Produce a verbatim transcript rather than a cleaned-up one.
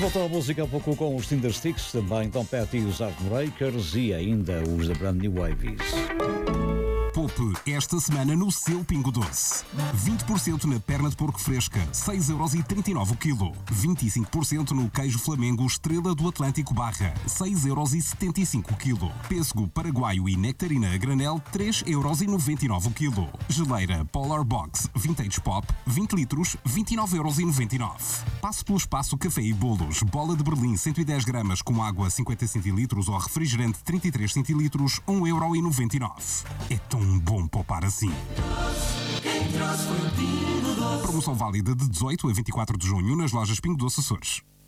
voltar à música há pouco com os Tinder Sticks, também Tom Petty e os Heartbreakers e ainda os da Brand New Waves. Poupe esta semana no seu Pingo Doce. vinte por cento na perna de porco fresca, seis euros e trinta e nove o quilo. vinte e cinco por cento no queijo Flamengo Estrela do Atlântico Barra, seis euros e setenta e cinco o quilo. Pêssego paraguaio e nectarina a granel, três euros e noventa e nove o quilo. Geleira Polar Box Vintage Pop, vinte litros, vinte e nove euros e noventa e nove. Passe pelo espaço Café e Bolos, bola de Berlim cento e dez gramas com água cinquenta centilitros ou refrigerante trinta e três centilitros, um euro e noventa e nove. É tão bom poupar assim. Promoção válida de dezoito a vinte e quatro de junho nas lojas Pingo Doce Açores.